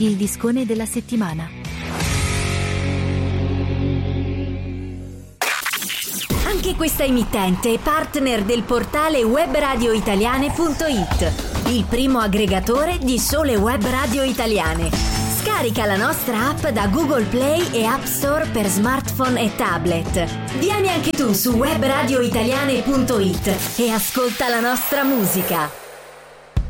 il discone della settimana. Anche questa emittente è partner del portale webradioitaliane.it, il primo aggregatore di sole web radio italiane. Scarica la nostra app da Google Play e App Store per smartphone e tablet. Vieni anche tu su webradioitaliane.it e ascolta la nostra musica.